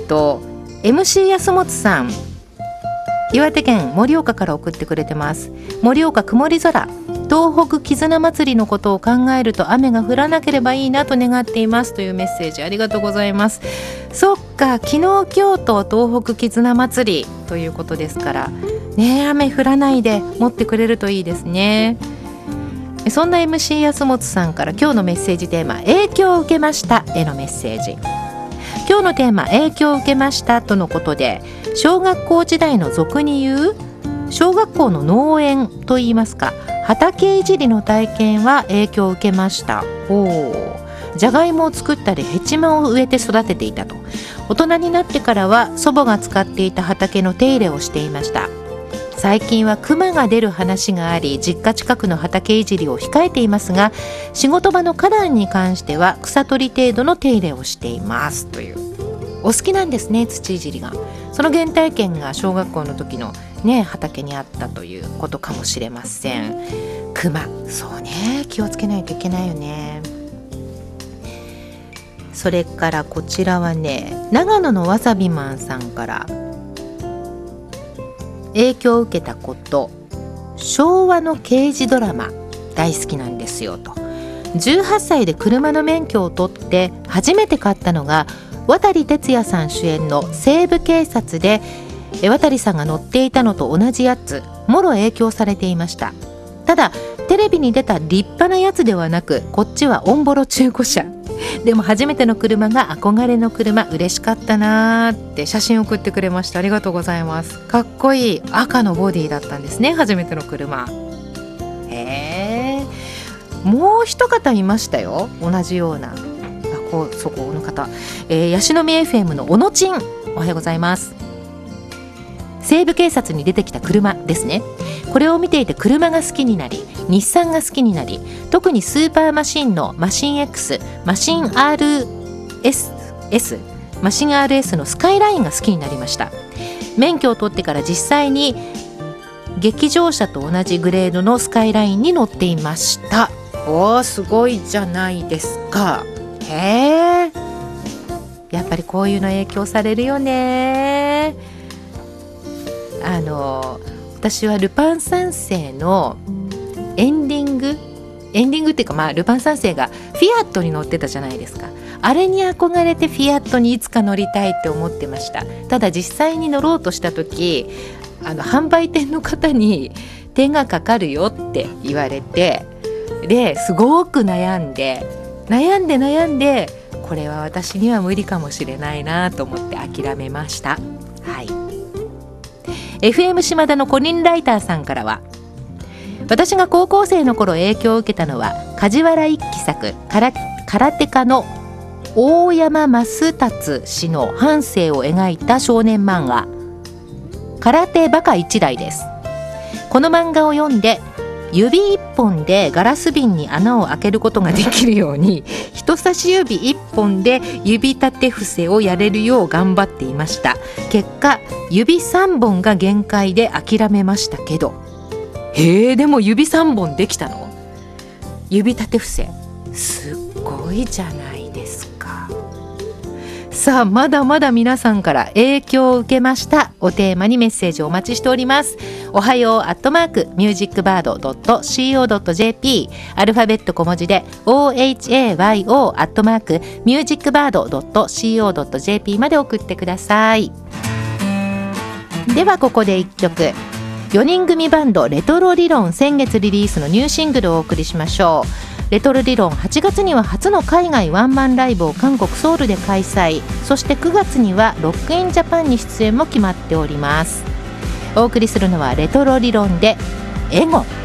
MC 安本さん、岩手県盛岡から送ってくれてます。盛岡曇り空、東北絆祭りのことを考えると雨が降らなければいいなと願っていますというメッセージ、ありがとうございます。そっか、昨日今日と東北絆祭りということですからね、雨降らないで持ってくれるといいですね。そんな MC 安本さんから今日のメッセージテーマ、影響を受けましたへのメッセージ。今日のテーマ、影響を受けましたとのことで、小学校時代の俗に言う小学校の農園といいますか、畑いじりの体験は影響を受けました。じゃがいもを作ったりヘチマを植えて育てていたと。大人になってからは祖母が使っていた畑の手入れをしていました。最近はクマが出る話があり、実家近くの畑いじりを控えていますが、仕事場の花壇に関しては草取り程度の手入れをしていますという。お好きなんですね、土いじりが。その原体験が小学校の時のね、畑にあったということかもしれません。クマ、そうね、気をつけないといけないよね。それからこちらはね、長野のわさびマンさんから影響を受けたこと、昭和の刑事ドラマ大好きなんですよと。18歳で車の免許を取って初めて買ったのが渡哲也さん主演の西部警察で、渡さんが乗っていたのと同じやつ、もろ影響されていました。ただテレビに出た立派なやつではなく、こっちはオンボロ中古車。でも初めての車が憧れの車、嬉しかったなーって写真を送ってくれました。ありがとうございます。かっこいい赤のボディだったんですね、初めての車。もう一方いましたよ、同じような。そこの方、ヤシの実 FM の小野ちん、おはようございます。西部警察に出てきた車ですね。これを見ていて車が好きになり、日産が好きになり、特にスーパーマシンのマシン X、マシン RS、マシン RS のスカイラインが好きになりました。免許を取ってから実際に劇場車と同じグレードのスカイラインに乗っていました。すごいじゃないですか。やっぱりこういうの影響されるよね。私はルパン三世のエンディングっていうか、ルパン三世がフィアットに乗ってたじゃないですか。あれに憧れてフィアットにいつか乗りたいって思ってました。ただ実際に乗ろうとした時、販売店の方に手がかかるよって言われて、ですごく悩んでこれは私には無理かもしれないなと思って諦めました。FM 島田のコリンライターさんからは、私が高校生の頃影響を受けたのは梶原一騎作空手家の大山増達氏の半生を描いた少年漫画空手バカ一代です。この漫画を読んで、指一本でガラス瓶に穴を開けることができるように人差し指一本で指立て伏せをやれるよう頑張っていました。結果指3本が限界で諦めましたけど。でも指3本できたの？指立て伏せすっごいじゃないですか。さあ、まだまだ皆さんから影響を受けましたおテーマにメッセージをお待ちしております。おはよう@musicbird.co.jp、 アルファベット小文字で ohayo@musicbird.co.jp まで送ってください。ではここで1曲、4人組バンドレトロ理論、先月リリースのニューシングルをお送りしましょう。レトロ理論、8月には初の海外ワンマンライブを韓国ソウルで開催、そして9月にはロックインジャパンに出演も決まっております。お送りするのはレトロ理論でエゴ。